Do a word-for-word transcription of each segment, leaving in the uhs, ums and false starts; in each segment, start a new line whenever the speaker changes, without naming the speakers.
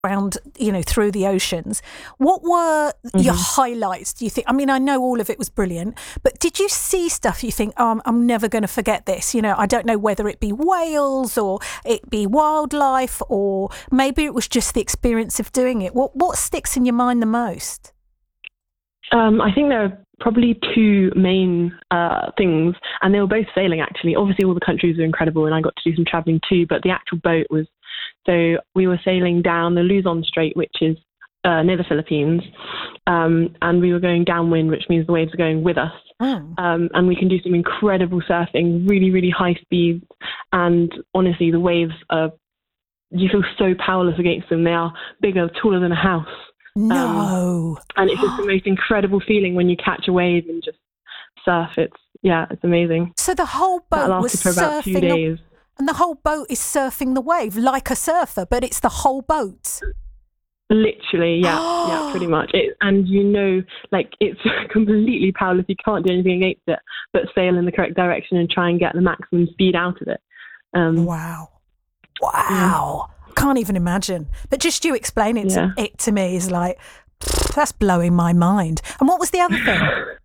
around, you know, through the oceans. What were mm-hmm. your highlights, do you think? I mean, I know all of it was brilliant, but did you see stuff you think, oh, I'm, I'm never going to forget this? You know, I don't know whether it be whales or it be wildlife, or maybe it was just the experience of doing it. What what sticks in your mind the most?
Um, I think there are probably two main uh, things, and they were both sailing, actually. Obviously, all the countries were incredible, and I got to do some travelling too, but the actual boat was... So we were sailing down the Luzon Strait, which is uh, near the Philippines, um, and we were going downwind, which means the waves are going with us. Mm. Um, and we can do some incredible surfing, really, really high speeds, and honestly, the waves are... You feel so powerless against them. They are bigger, taller than a house.
No.
Um, and it's just the most incredible feeling when you catch a wave and just surf. It's, yeah, it's amazing.
So the whole boat
that
was
lasted for about two days.
The, and the whole boat is surfing the wave like a surfer, but it's the whole boat.
Literally, yeah, yeah, pretty much. It, and you know, like, it's completely powerless. You can't do anything against it, but sail in the correct direction and try and get the maximum speed out of it. Um,
wow. Wow. Yeah. Can't even imagine. But just you explain it, yeah. to, it to me is like, that's blowing my mind. And what was the other thing?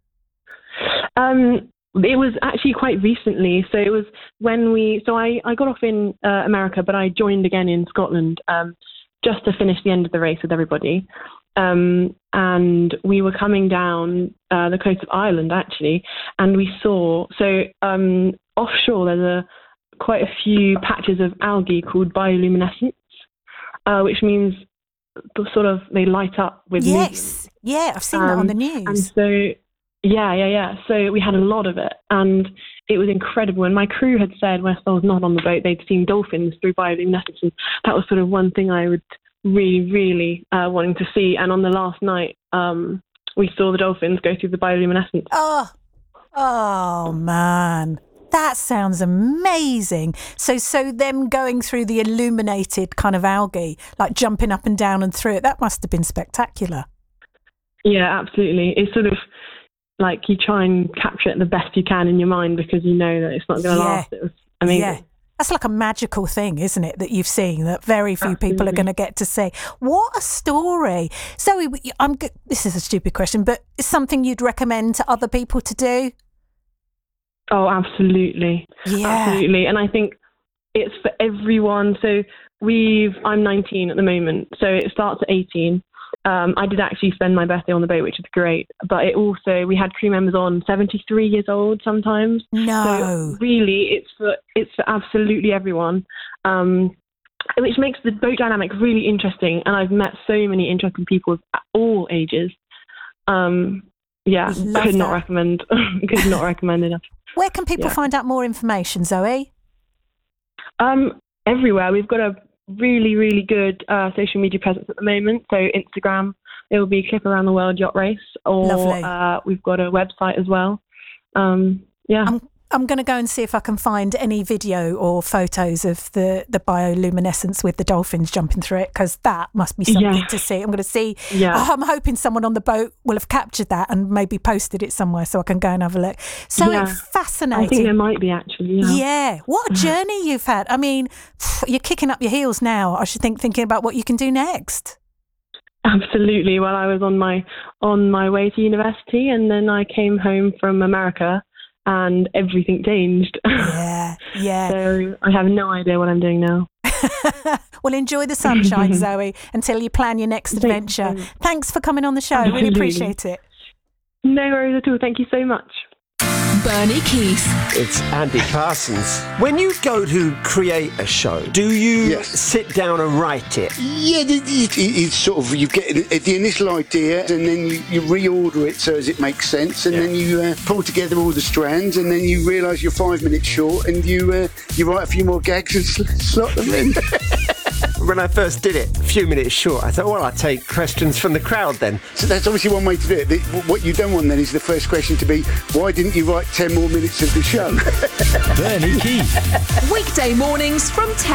um, it was actually quite recently. So it was when we, so I, I got off in uh, America, but I joined again in Scotland um, just to finish the end of the race with everybody. Um, and we were coming down uh, the coast of Ireland, actually, and we saw, so um, offshore there's a quite a few patches of algae called bioluminescence, uh, which means sort of they light up with
yes, movement. Yeah, I've seen um, that on the news.
And so, yeah, yeah, yeah. So we had a lot of it, and it was incredible. And my crew had said, when I was not on the boat, they'd seen dolphins through bioluminescence, and that was sort of one thing I would really, really uh, wanting to see. And on the last night, um, we saw the dolphins go through the bioluminescence.
Oh, oh man. That sounds amazing. So so them going through the illuminated kind of algae, like jumping up and down and through it, that must have been spectacular.
Yeah, absolutely. It's sort of like you try and capture it the best you can in your mind because you know that it's not going to yeah. last. It was amazing. Yeah. That's
like a magical thing, isn't it, that you've seen, that very few Absolutely. people are going to get to see. What a story. Zoe, I'm, this is a stupid question, but is something you'd recommend to other people to do?
Oh, absolutely.
Yeah.
Absolutely. And I think it's for everyone. So we've, I'm nineteen at the moment, so it starts at eighteen. Um, I did actually spend my birthday on the boat, which is great. But it also, we had crew members on seventy-three years old sometimes.
No.
So really, it's for, it's for absolutely everyone. Um, which makes the boat dynamic really interesting. And I've met so many interesting people of all ages. Um, yeah, could
that.
not recommend, could not recommend enough.
Where can people yeah. find out more information, Zoe?
Um, everywhere. We've got a really, really good uh, social media presence at the moment. So Instagram, it will be Clip Around the World Yacht Race, or uh, we've got a website as well. Um, yeah.
I'm, I'm going to go and see if I can find any video or photos of the, the bioluminescence with the dolphins jumping through it, because that must be something yeah. to see. I'm going to see.
Yeah.
I'm hoping someone on the boat will have captured that and maybe posted it somewhere so I can go and have a look. So
yeah.
it's fascinating.
I think there might be, actually. Yeah.
yeah. What a journey you've had. I mean, you're kicking up your heels now. I should think thinking about what you can do next.
Absolutely. Well, I was on my on my way to university, and then I came home from America, and everything changed.
Yeah, yeah.
So I have no idea what I'm doing now.
Well, enjoy the sunshine, Zoe, until you plan your next adventure. Thanks, Thanks for coming on the show. I really appreciate it.
No worries at all. Thank you so much.
Bernie Keith.
It's Andy Parsons. When you go to create a show, do you yes. sit down and write it?
Yeah, it, it, it's sort of, you get the initial idea and then you, you reorder it so as it makes sense, and yeah. then you uh, pull together all the strands, and then you realise you're five minutes short, and you uh, you write a few more gags and sl- slot them in.
When I first did it, a few minutes short, I thought, well, I'll take questions from the crowd then.
So that's obviously one way to do it. The, what you don't want then is the first question to be, why didn't you write ten more minutes of the show?
Bernie Keith. Weekday mornings from ten.